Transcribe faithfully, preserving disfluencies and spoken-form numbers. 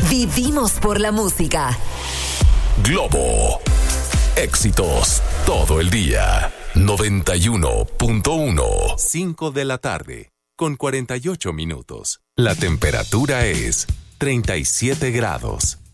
Vivimos por la música. Globo. Éxitos todo el día. noventa y uno punto uno. cinco de la tarde, con cuarenta y ocho minutos. La temperatura es treinta y siete grados.